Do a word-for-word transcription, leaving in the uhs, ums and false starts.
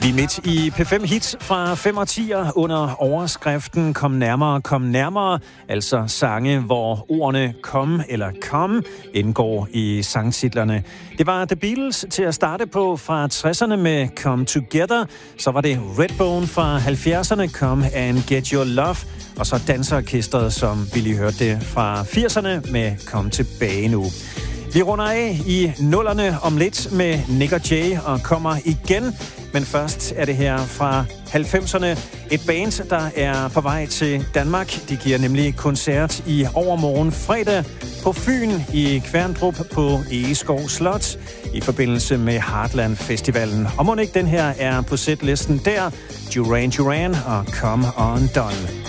Vi er midt i P fem Hits fra fem og tier under overskriften Kom nærmere, kom nærmere. Altså sange, hvor ordene kom eller kom indgår i sangtitlerne. Det var The Beatles til at starte på fra tresserne med Come Together. Så var det Redbone fra halvfjerdserne, Come and Get Your Love. Og så danseorkestret, som vi lige hørte det fra firserne med Kom tilbage nu. Vi runder af i nullerne om lidt med Nick og Jay og kommer igen. Men først er det her fra halvfemserne. Et band, der er på vej til Danmark. De giver nemlig koncert i overmorgen fredag på Fyn i Kværndrup på Egeskov Slot i forbindelse med Heartland Festivalen. Og må ikke den her er på setlisten der. Duran Duran og Come Undone.